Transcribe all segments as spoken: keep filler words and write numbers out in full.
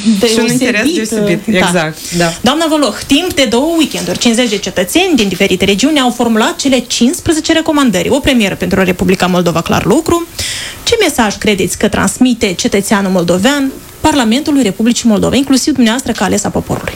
deosebit. Și un interes deosebit, da. exact. Da. Doamna Văloh, timp de două weekenduri, cincizeci de cetățeni din diferite regiuni au formulat cele cincisprezece recomandări. O premieră pentru Republica Moldova, clar lucru. Ce mesaj credeți că transmite cetățeanul moldovean Parlamentului Republicii Moldova, inclusiv dumneavoastră ca ales a poporului?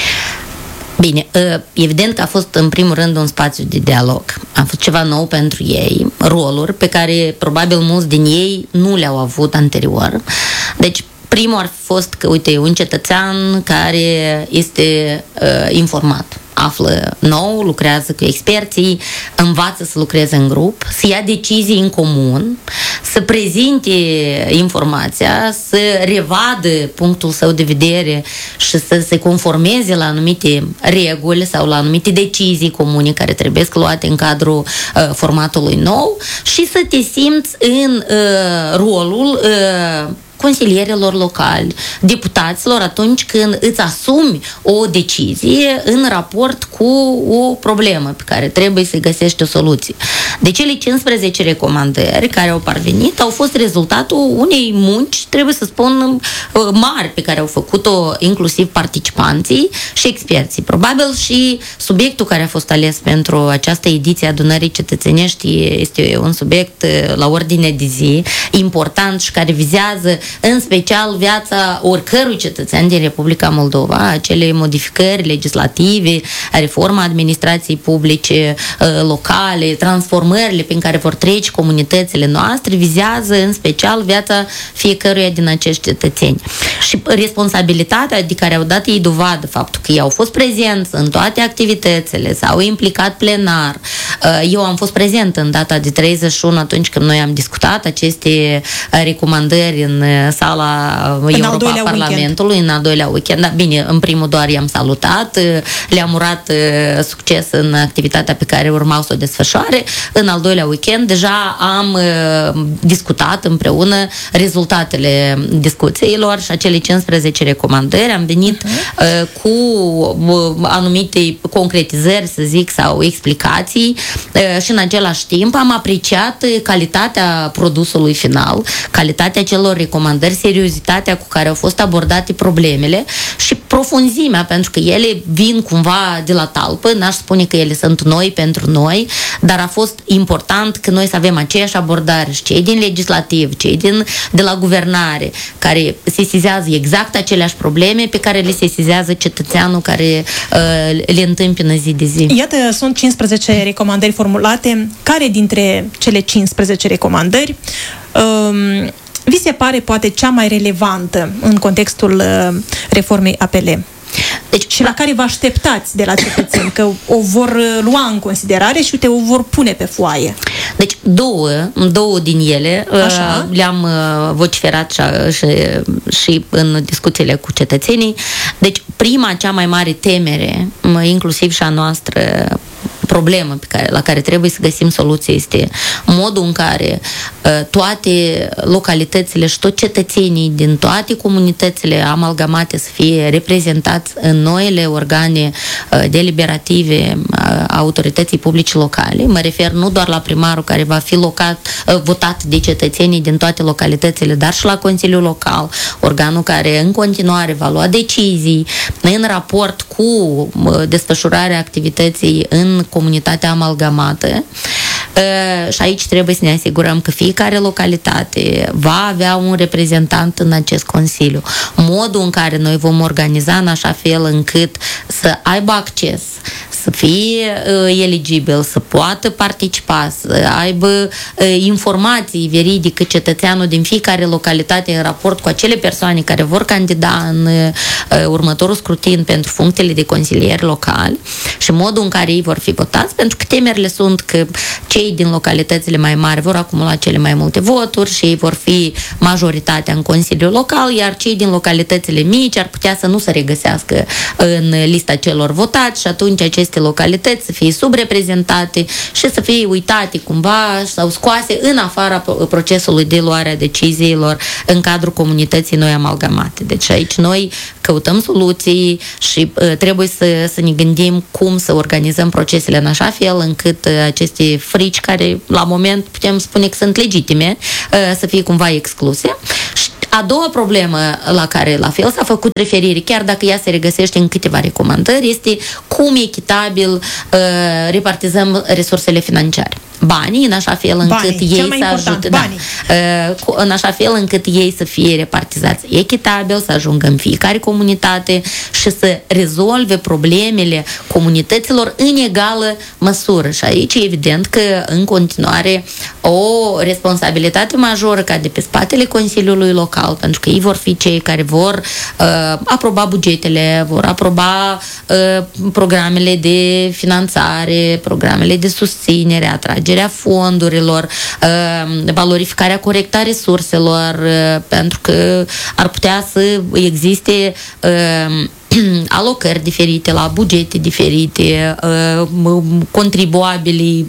Bine, evident că a fost în primul rând un spațiu de dialog. A fost ceva nou pentru ei, roluri pe care probabil mulți din ei nu le-au avut anterior. Deci primul ar fi fost că, uite, un cetățean care este uh, informat, află nou, lucrează cu experții, învață să lucreze în grup, să ia decizii în comun, să prezinte informația, să revadă punctul său de vedere și să se conformeze la anumite reguli sau la anumite decizii comune care trebuie luate în cadrul uh, formatului nou și să te simți în uh, rolul uh, consilierilor locali, deputaților atunci când îți asumi o decizie în raport cu o problemă pe care trebuie să-i găsești o soluție. De cele cincisprezece recomandări care au parvenit au fost rezultatul unei munci, trebuie să spun, mari pe care au făcut-o inclusiv participanții și experții. Probabil și subiectul care a fost ales pentru această ediție a Adunării Cetățenești este un subiect la ordine de zi important și care vizează în special viața oricărui cetățean din Republica Moldova, acele modificări legislative, reforma administrației publice locale, transformările prin care vor trece comunitățile noastre, vizează în special viața fiecăruia din acești cetățeni. Și responsabilitatea de care au dat ei dovadă, faptul că ei au fost prezenți în toate activitățile, s-au implicat plenar. Eu am fost prezent în data de treizeci și unu atunci când noi am discutat aceste recomandări în sala în Europa a Parlamentului, weekend. În al doilea weekend. Da, bine, în primul doar i-am salutat, le-am urat succes în activitatea pe care urmau să o desfășoare. În al doilea weekend deja am discutat împreună rezultatele discuțiilor și acele cincisprezece recomandări. Am venit uh-huh. cu anumite concretizări, să zic, sau explicații și în același timp am apreciat calitatea produsului final, calitatea celor recomandări, seriozitatea cu care au fost abordate problemele și profunzimea, pentru că ele vin cumva de la talpă, n-aș spune că ele sunt noi pentru noi, dar a fost important că noi să avem aceeași abordare și cei din legislativ, cei din, de la guvernare, care sesizează exact aceleași probleme pe care le sesizează cetățeanul care uh, le întâmpină zi de zi. Iată, sunt cincisprezece recomandări formulate. Care dintre cele cincisprezece recomandări um, vi se pare poate cea mai relevantă în contextul uh, reformei A P L? Deci, și la care vă așteptați de la cetățeni, că o vor lua în considerare și uite, o vor pune pe foaie? Deci două, două din ele Așa. le-am vociferat și, și, și în discuțiile cu cetățenii. Deci prima, cea mai mare temere, inclusiv și a noastră problemă pe care, la care trebuie să găsim soluție, este modul în care uh, toate localitățile și toți cetățenii din toate comunitățile amalgamate să fie reprezentați în noile organe uh, deliberative uh, a autorității publice locale. Mă refer nu doar la primarul care va fi locat, uh, votat de cetățenii din toate localitățile, dar și la Consiliul Local, organul care în continuare va lua decizii în raport cu uh, desfășurarea activității în comunitatea amalgamată. Uh, și aici trebuie să ne asigurăm că fiecare localitate va avea un reprezentant în acest Consiliu. Modul în care noi vom organiza în așa fel încât să aibă acces, să fie uh, eligibil, să poată participa, să aibă uh, informații veridice cetățeanul din fiecare localitate în raport cu acele persoane care vor candida în uh, următorul scrutin pentru funcțiile de consilieri locali și modul în care ei vor fi votați, pentru că temerile sunt că cei din localitățile mai mari vor acumula cele mai multe voturi și ei vor fi majoritatea în Consiliul Local, iar cei din localitățile mici ar putea să nu se regăsească în lista celor votați și atunci aceste localități să fie subreprezentate și să fie uitate cumva sau scoase în afara procesului de luare a deciziilor în cadrul comunității noi amalgamate. Deci aici noi căutăm soluții și uh, trebuie să, să ne gândim cum să organizăm procesele în așa fel încât uh, aceste frici care la moment putem spune că sunt legitime uh, să fie cumva excluse. Și A doua problemă la care la fel s-a făcut referire, chiar dacă ea se regăsește în câteva recomandări, este cum echitabil uh, repartizăm resursele financiare. Banii, în așa fel încât banii, ei să ajute, da, uh, în așa fel încât ei să fie repartizați echitabil, să ajungă în fiecare comunitate și să rezolve problemele comunităților în egală măsură. Și aici e evident că în continuare o responsabilitate majoră ca de pe spatele Consiliului Local, pentru că ei vor fi cei care vor uh, aproba bugetele, vor aproba uh, programele de finanțare, programele de susținere, atragerea fondurilor, valorificarea corectă a resurselor, pentru că ar putea să existe alocări diferite la bugete diferite, contribuabilii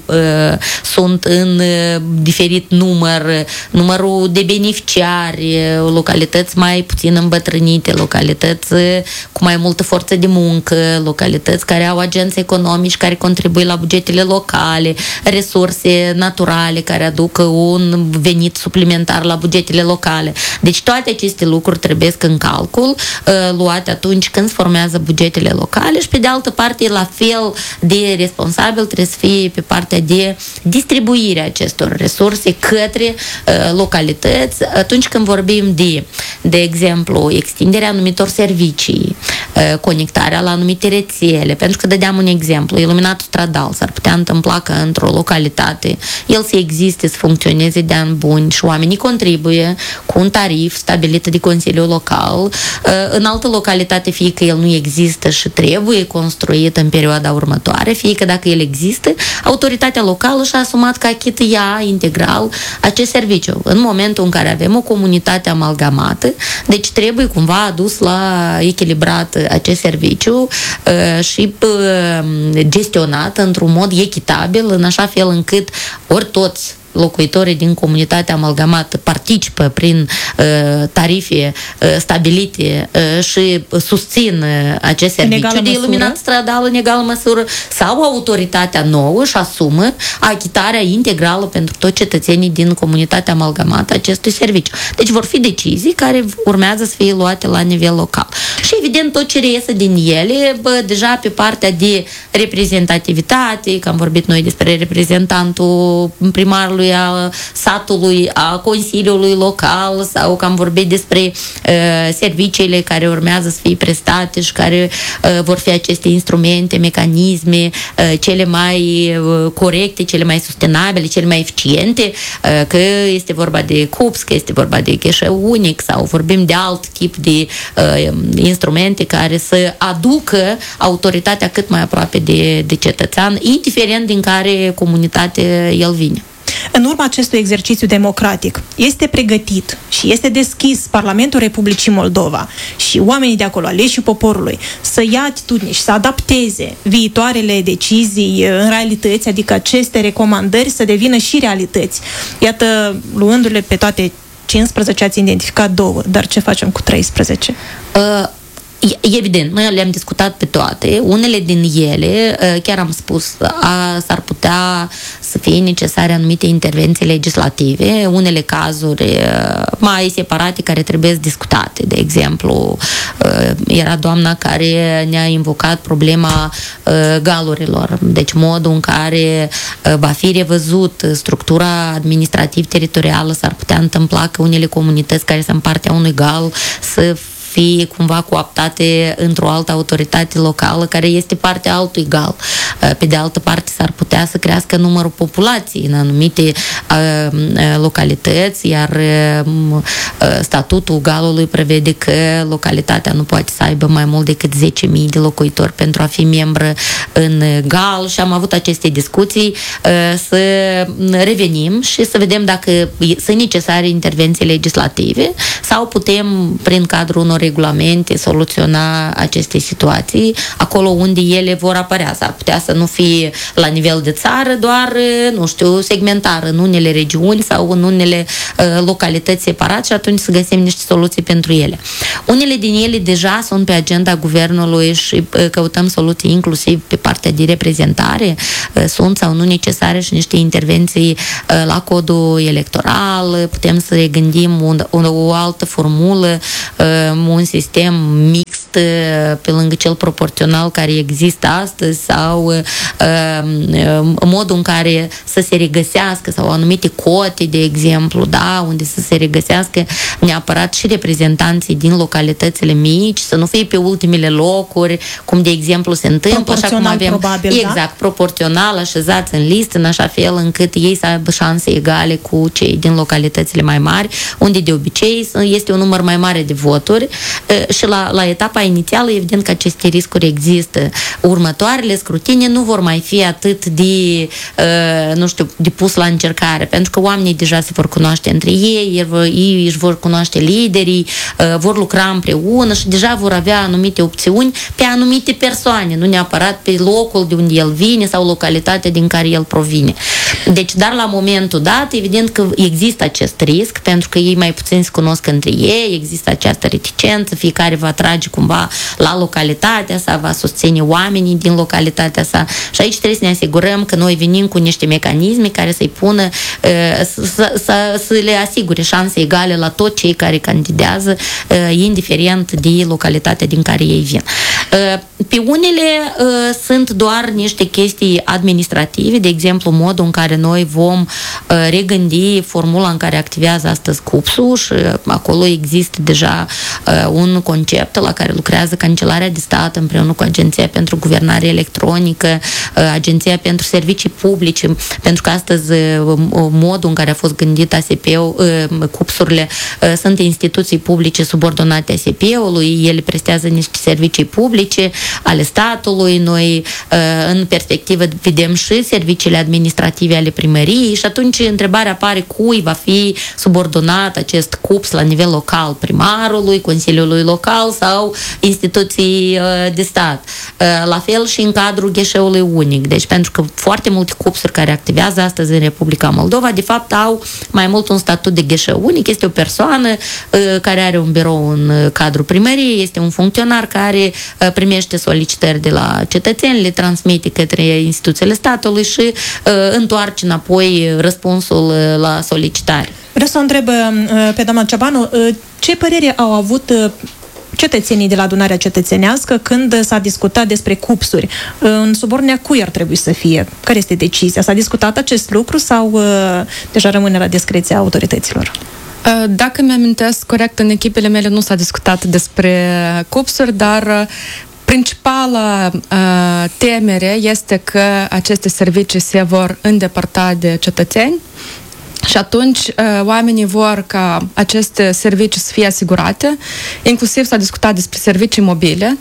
sunt în diferit număr, numărul de beneficiari, localități mai puțin îmbătrânite, localități cu mai multă forță de muncă, localități care au agenți economici care contribuie la bugetele locale, resurse naturale care aducă un venit suplimentar la bugetele locale. Deci toate aceste lucruri trebuie în calcul luate atunci când formează bugetele locale și pe de altă parte la fel de responsabil trebuie să fie pe partea de distribuire a acestor resurse către uh, localități atunci când vorbim de, de exemplu, extinderea anumitor servicii, uh, conectarea la anumite rețele, pentru că dădeam un exemplu, iluminatul stradal s-ar putea întâmpla că într-o localitate el să existe, să funcționeze de ani buni și oamenii contribuie cu un tarif stabilit de Consiliul Local, uh, în altă localitate fie că el nu există și trebuie construit în perioada următoare, fie că dacă el există, autoritatea locală și-a asumat că achită ea integral acest serviciu. În momentul în care avem o comunitate amalgamată, deci trebuie cumva adus la echilibrat acest serviciu uh, și uh, gestionat într-un mod echitabil, în așa fel încât ori toți locuitorii din comunitatea amalgamată participă prin uh, tarife uh, stabilite uh, și susțin uh, acest serviciu de iluminat stradal în egală măsură, sau autoritatea nouă își asumă achitarea integrală pentru toți cetățenii din comunitatea amalgamată acestui serviciu. Deci vor fi decizii care urmează să fie luate la nivel local. Și evident tot ce reiese din ele, bă, deja pe partea de reprezentativitate, că am vorbit noi despre reprezentantul primarului a satului, a Consiliului Local, sau că am vorbit despre uh, serviciile care urmează să fie prestate și care uh, vor fi aceste instrumente, mecanisme uh, cele mai uh, corecte, cele mai sustenabile, cele mai eficiente, uh, că este vorba de C U P S, că este vorba de gheșeu unic sau vorbim de alt tip de uh, instrumente care să aducă autoritatea cât mai aproape de, de cetățean, indiferent din care comunitate el vine. În urma acestui exercițiu democratic este pregătit și este deschis Parlamentul Republicii Moldova și oamenii de acolo, aleșii poporului, să ia atitudine și să adapteze viitoarele decizii în realități, adică aceste recomandări să devină și realități. Iată, luându-le pe toate cincisprezece, ați identificat două, dar ce facem cu treisprezece? Uh. Evident, noi le-am discutat pe toate. Unele din ele, chiar am spus, a, s-ar putea să fie necesare anumite intervenții legislative, unele cazuri mai separate care trebuie discutate. De exemplu, era doamna care ne-a invocat problema galurilor, deci modul în care va fi revăzut structura administrativ-teritorială. S-ar putea întâmpla că unele comunități care sunt partea unui gal să fie cumva cooptate într-o altă autoritate locală care este partea altui gal. Pe de altă parte, s-ar putea să crească numărul populației în anumite uh, localități, iar uh, statutul galului prevede că localitatea nu poate să aibă mai mult decât zece mii de locuitori pentru a fi membră în gal și am avut aceste discuții uh, să revenim și să vedem dacă sunt necesare intervenții legislative sau putem, prin cadrul unor regulamente soluționa aceste situații acolo unde ele vor apărea. S-ar putea să nu fie la nivel de țară, doar, nu știu, segmentar în unele regiuni sau în unele uh, localități separate și atunci să găsim niște soluții pentru ele. Unele din ele deja sunt pe agenda guvernului și uh, căutăm soluții inclusiv pe partea de reprezentare. Uh, sunt sau nu necesare și niște intervenții uh, la codul electoral. Putem să gândim un, un, o altă formulă, uh, un sistem mixt uh, pe lângă cel proporțional care există astăzi sau uh, uh, modul în care să se regăsească sau anumite cote, de exemplu, da, unde să se regăsească neapărat și reprezentanții din localitățile mici, să nu fie pe ultimele locuri, cum de exemplu se întâmplă, așa cum avem probabil, exact, da? proporțional așezați în listă, în așa fel încât ei să aibă șanse egale cu cei din localitățile mai mari, unde de obicei este un număr mai mare de voturi și la, la etapa inițială, evident că aceste riscuri există. Următoarele scrutine nu vor mai fi atât de Uh, nu știu, de pus la încercare, pentru că oamenii deja se vor cunoaște între ei, ei își vor cunoaște liderii, uh, vor lucra împreună și deja vor avea anumite opțiuni pe anumite persoane, nu neapărat pe locul de unde el vine sau localitatea din care el provine. Deci, dar la momentul dat, evident că există acest risc, pentru că ei mai puțin se cunosc între ei, există această reticență, fiecare va trage cumva la localitatea sa, va susține oamenii din localitatea sa și aici trebuie să ne asigurăm că noi venim cu niște mecanisme care să-i pună, să, să, să le asigure șanse egale la toți cei care candidează, indiferent de localitatea din care ei vin. Pe unele sunt doar niște chestii administrative, de exemplu modul în care noi vom regândi formula în care activează astăzi C U P S-ul și acolo există deja un concept la care lucrează Cancelarea de Stat împreună cu Agenția pentru Guvernare Electronică, Agenția pentru Servicii Publice, pentru că astăzi modul în care a fost gândit A S P-ul, C U P S-urile sunt instituții publice subordonate A S P-ului, ele prestează niște servicii publice ale statului, noi în perspectivă vedem și serviciile administrative ale primăriei și atunci întrebarea apare cui va fi subordonat acest C U P S la nivel local, primarului, Consiliului Local sau instituții de stat. La fel și în cadrul gheșeului unic. Deci pentru că foarte multe C U P S-uri care activează astăzi în Republica Moldova, de fapt au mai mult un statut de gheșeu unic, este o persoană uh, care are un birou în uh, cadrul primăriei, este un funcționar care uh, primește solicitări de la cetățeni, le transmite către instituțiile statului și uh, întoarce înapoi răspunsul uh, la solicitare. Vreau să o întreb uh, pe doamna Ciobanu, uh, ce părere au avut uh, cetățenii de la adunarea cetățenească când s-a discutat despre C U P S-uri? În subordinea cui ar trebui să fie? Care este decizia? S-a discutat acest lucru sau uh, deja rămâne la discreția autorităților? Dacă mi-amintesc corect, în echipele mele nu s-a discutat despre C U P S-uri, dar principala uh, temere este că aceste servicii se vor îndepărta de cetățeni. Și atunci oamenii vor ca aceste servicii să fie asigurate, inclusiv s-a discutat despre servicii mobile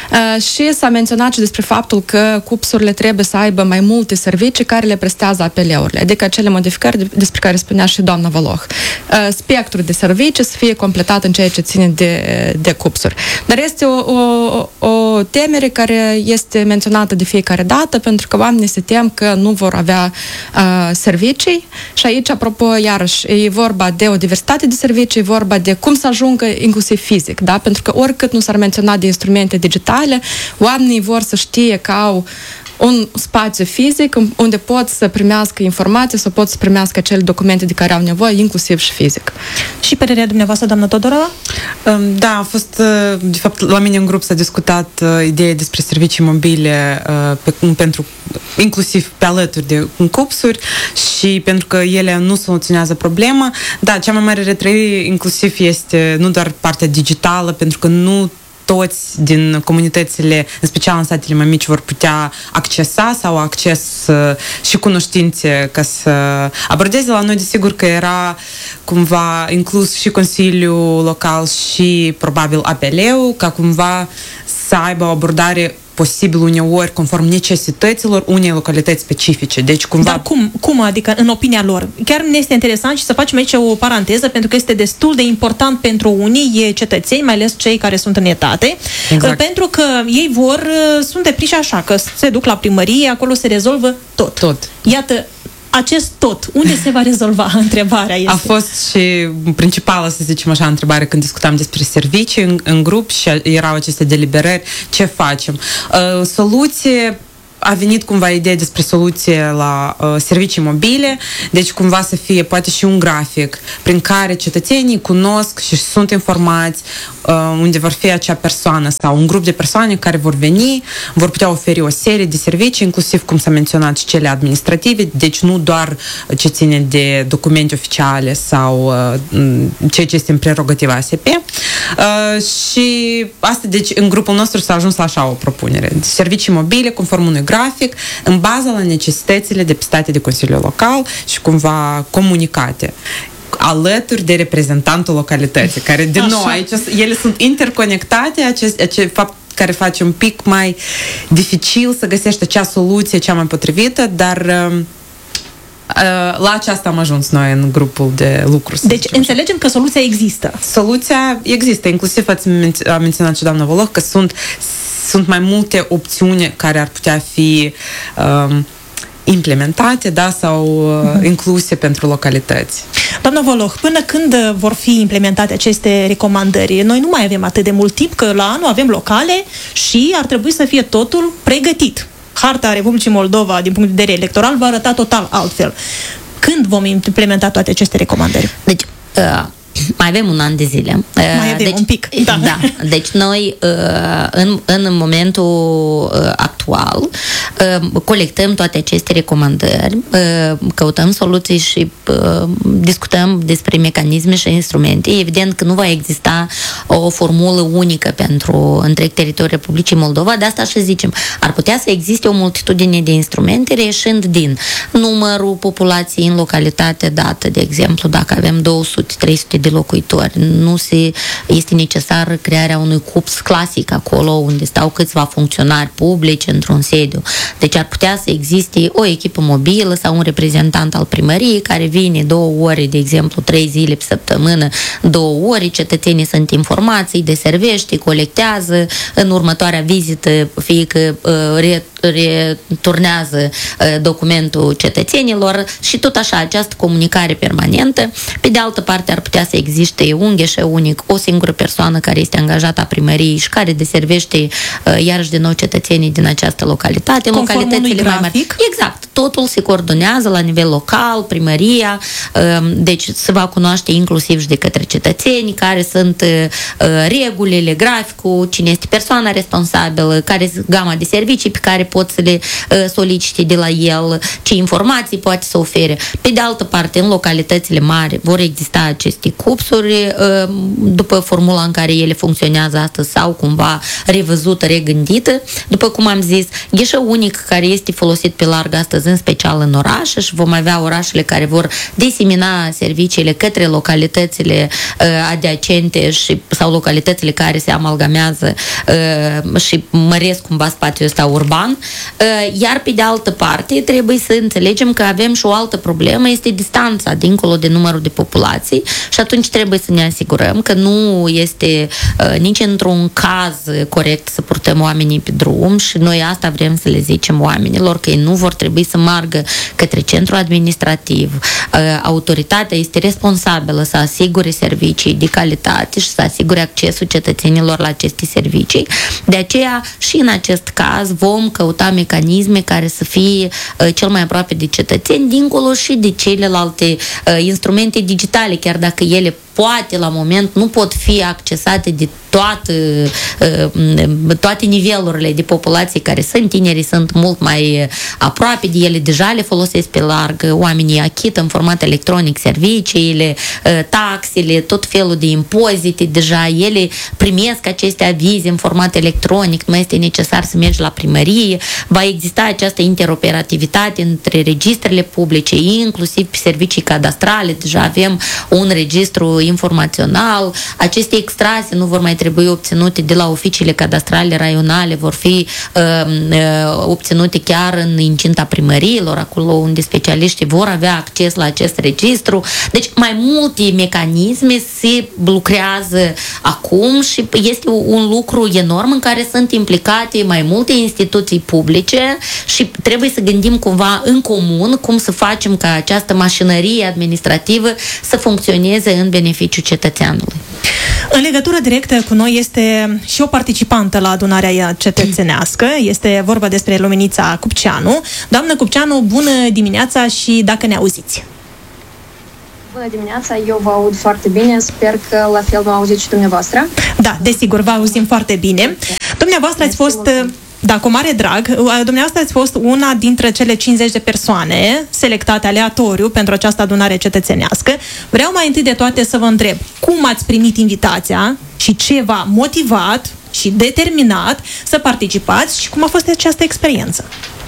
și s-a menționat și despre faptul că C U P S-urile trebuie să aibă mai multe servicii care le prestează A P L-urile, adică acele modificări despre care spunea și doamna Valoh. Spectrul de servicii să fie completat în ceea ce ține de, de C U P S-uri. Dar este o, o, o temere care este menționată de fiecare dată, pentru că oamenii se tem că nu vor avea uh, servicii și aici, apropo, iarăși, e vorba de o diversitate de servicii, e vorba de cum să ajungă inclusiv fizic, da? Pentru că oricât nu s-ar menționa de instrumente digitale, oamenii vor să știe că au un spațiu fizic unde pot să primească informații sau pot să primească acele documente de care au nevoie, inclusiv și fizic. Și părerea dumneavoastră, doamnă Todorova? Da, a fost, de fapt, la mine în grup s-a discutat ideea despre servicii mobile pe, pentru, inclusiv pe alături de C U P S-uri și pentru că ele nu soluționează problema. Da, cea mai mare retrăire inclusiv este nu doar partea digitală, pentru că nu toți din comunitățile, în special în satele mai mici, vor putea accesa sau acces uh, și cunoștințe ca să abordeze. La noi, desigur că era cumva inclus și Consiliul Local și probabil A P L-ul, ca cumva să aibă o abordare posibil uneori conform necesităților unei localități specifice. Deci cumva... Dar cum, cum, adică în opinia lor? Chiar ne este interesant și să facem aici o paranteză, pentru că este destul de important pentru unii cetățeni, mai ales cei care sunt în etate, exact. Pentru că ei vor, sunt depriși așa, că se duc la primărie, acolo se rezolvă tot. Tot. Iată, acest tot, unde se va rezolva? Întrebarea este. A fost și principala, să zicem așa, întrebare când discutam despre servicii în, în grup și erau aceste deliberări, ce facem? Uh, soluție a venit cumva ideea despre soluție la uh, servicii mobile, deci cumva să fie poate și un grafic prin care cetățenii cunosc și sunt informați uh, unde vor fi acea persoană sau un grup de persoane care vor veni, vor putea oferi o serie de servicii, inclusiv, cum s-a menționat, și cele administrative, deci nu doar ce ține de documente oficiale sau uh, ceea ce este în prerogativa A S P. Uh, și asta, deci, în grupul nostru s-a ajuns la așa o propunere. Servicii mobile, conform unui grafic, în baza la necesitățile depistate de Consiliul Local și cumva comunicate alături de reprezentantul localității, care, din nou, aici ele sunt interconectate, acest, acest fapt care face un pic mai dificil să găsești acea soluție cea mai potrivită, dar la aceasta am ajuns noi în grupul de lucru. Deci înțelegem așa că soluția există. Soluția există, inclusiv ați men- a menționat și doamna Voloh că sunt, sunt mai multe opțiuni care ar putea fi um, implementate, da, sau uh, incluse pentru localități. Doamna Voloh, până când vor fi implementate aceste recomandări? Noi nu mai avem atât de mult timp, că la anul avem locale și ar trebui să fie totul pregătit. Harta Republicii Moldova, din punct de vedere electoral, va arăta total altfel. Când vom implementa toate aceste recomandări? Deci, uh, mai avem un an de zile. Mai avem deci, un pic. Da. da. Deci noi, în, în momentul actual, colectăm toate aceste recomandări, căutăm soluții și discutăm despre mecanisme și instrumente. Evident că nu va exista o formulă unică pentru întreg teritoriul Republicii Moldova, de asta și zicem, ar putea să existe o multitudine de instrumente reieșind din numărul populației în localitate dată, de exemplu, dacă avem două sute trei sute de locuitori, nu se, este necesară crearea unui C U P S clasic acolo unde stau câțiva funcționari publici într-un sediu. Deci ar putea să existe o echipă mobilă sau un reprezentant al primăriei care vine două ore, de exemplu, trei zile pe săptămână, două ore, cetățenii sunt informați, îi deservește, colectează, în următoarea vizită, fie că uh, returnează uh, documentul cetățenilor și tot așa, această comunicare permanentă. Pe de altă parte, ar putea să existe un ghișeu unic, o singură persoană care este angajată a primăriei și care deservește uh, iarăși din nou cetățenii din această localitate. Conform localitățile mai mari. Exact. Totul se coordonează la nivel local, primăria, uh, deci se va cunoaște inclusiv și de către cetățeni care sunt uh, regulile, graficul, cine este persoana responsabilă, care sunt gama de servicii pe care pot să le uh, solicite de la el, ce informații poate să ofere. Pe de altă parte, în localitățile mari vor exista aceste C U P S-uri uh, după formula în care ele funcționează astăzi sau cumva revăzută, regândită. După cum am zis, ghișeu unic care este folosit pe larg astăzi, în special în orașe, și vom avea orașele care vor disemina serviciile către localitățile uh, adiacente și, sau localitățile care se amalgamează uh, și măresc cumva spațiul ăsta urban. Uh, iar pe de altă parte trebuie să înțelegem că avem și o altă problemă, este distanța dincolo de numărul de populații și atunci trebuie să ne asigurăm că nu este uh, nici într-un caz corect să purtăm oamenii pe drum și noi asta vrem să le zicem oamenilor, că ei nu vor trebui să meargă către centrul administrativ. Uh, autoritatea este responsabilă să asigure servicii de calitate și să asigure accesul cetățenilor la aceste servicii. De aceea și în acest caz vom căuta mecanisme care să fie uh, cel mai aproape de cetățeni, dincolo și de celelalte uh, instrumente digitale, chiar dacă ele poate la moment nu pot fi accesate de toate, toate nivelurile de populație care sunt. Tinerii sunt mult mai aproape de ele, deja le folosesc pe larg, oamenii achită în format electronic serviciile, taxele, tot felul de impozite, deja ele primesc aceste avize în format electronic, nu mai este necesar să mergi la primărie, va exista această interoperativitate între registrele publice, inclusiv pe servicii cadastrale, deja avem un registru informațional, aceste extrase nu vor mai trebui obținute de la oficiile cadastrale raionale, vor fi uh, uh, obținute chiar în incinta primăriilor, acolo unde specialiștii vor avea acces la acest registru. Deci mai multe mecanisme se lucrează acum și este un lucru enorm în care sunt implicate mai multe instituții publice și trebuie să gândim cumva în comun cum să facem ca această mașinărie administrativă să funcționeze în beneficiul cetățeanului. În legătură directă cu noi este și o participantă la adunarea cetățenească, este vorba despre Luminița Cupceanu. Doamnă Cupceanu, bună dimineața și dacă ne auziți! Bună dimineața, eu vă aud foarte bine, sper că la fel mă auziți și dumneavoastră. Da, desigur, vă auzim foarte bine. Dumneavoastră ați fost... Da, cu mare drag. Dumneavoastră ați fost una dintre cele cincizeci de persoane selectate aleatoriu pentru această adunare cetățenească. Vreau mai întâi de toate să vă întreb cum ați primit invitația și ce v-a motivat și determinat să participați și cum a fost această experiență.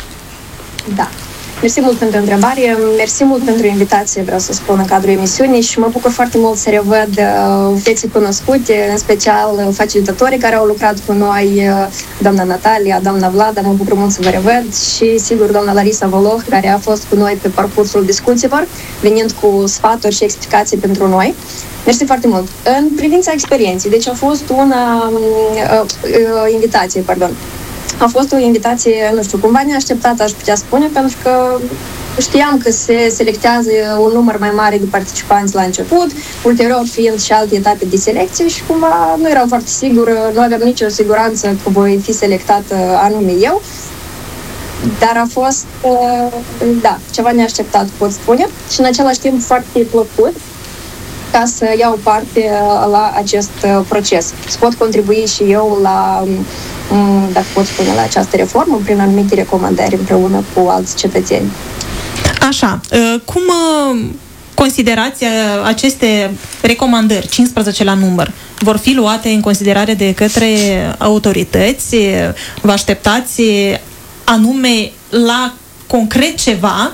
Da. Mersi mult pentru întrebare, mersi mult pentru invitație, vreau să spun, în cadrul emisiunii și mă bucur foarte mult să revăd uh, vieții cunoscute, în special uh, facilitatorii care au lucrat cu noi, uh, doamna Natalia, doamna Vlada, mă bucur mult să vă revăd și, sigur, doamna Larisa Voloh, care a fost cu noi pe parcursul discuțiilor, venind cu sfaturi și explicații pentru noi. Mersi foarte mult. În privința experienței, deci a fost una uh, uh, invitație, pardon. A fost o invitație, nu știu, cumva neașteptată, aș putea spune, pentru că știam că se selectează un număr mai mare de participanți la început, ulterior fiind și alte etape de selecție și cumva nu eram foarte sigură, nu aveam nicio siguranță că voi fi selectată anume eu, dar a fost, da, ceva neașteptat, pot spune, și în același timp foarte plăcut ca să iau parte la acest proces. Să pot contribui și eu la, dacă pot spune, la această reformă prin anumite recomandări împreună cu alți cetățeni. Așa, cum considerați aceste recomandări, cincisprezece la număr, vor fi luate în considerare de către autorități? Vă așteptați anume la concret ceva?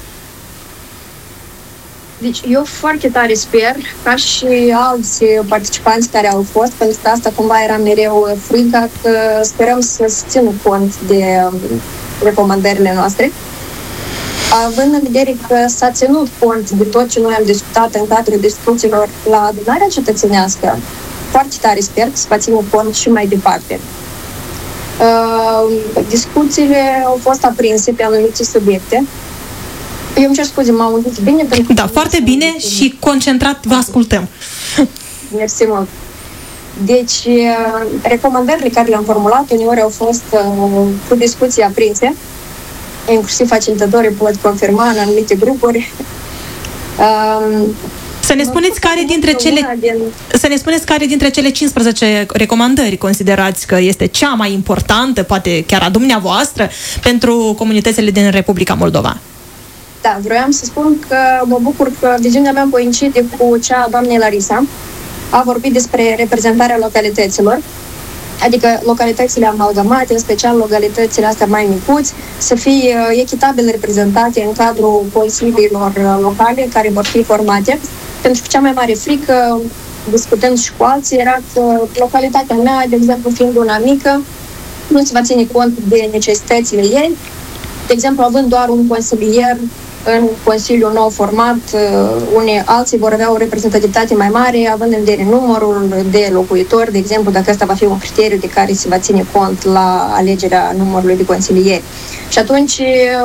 Deci eu foarte tare sper, ca și alți participanți care au fost, pentru că asta cumva era mereu frica, că sperăm să țină cont de recomandările noastre. Având în vedere că s-a ținut cont de tot ce noi am discutat în cadrul discuțiilor la adunarea cetățenească, foarte tare sper că se va ține cont și mai departe. Uh, discuțiile au fost aprinse pe anumite subiecte. Eu îmi cer scuze, m-am auzit bine? Pentru da, foarte bine și concentrat vă ascultăm. Mersi mult. Deci, recomandările care le-am formulat uneori au fost uh, cu discuții aprinse, inclusiv facilitatorii pot confirma în anumite grupuri. Uh, Să ne spuneți care dintre cele din... să ne spuneți care dintre cele cincisprezece recomandări considerați că este cea mai importantă, poate chiar a dumneavoastră, pentru comunitățile din Republica Moldova. Da, vroiam să spun că mă bucur că viziunea mea coincide cu cea a doamnei Larisa. A vorbit despre reprezentarea localităților, adică localitățile amalgamate, în special localitățile astea mai micuți, să fie echitabil reprezentate în cadrul consiliilor locale care vor fi formate. Pentru că cea mai mare frică, discutând și cu alții, era că localitatea mea, de exemplu, fiind una mică, nu se va ține cont de necesitățile ei. De exemplu, având doar un consilier în Consiliul nou format, unii alții vor avea o reprezentativitate mai mare, având în vedere numărul de locuitori, de exemplu, dacă ăsta va fi un criteriu de care se va ține cont la alegerea numărului de consilieri. Și atunci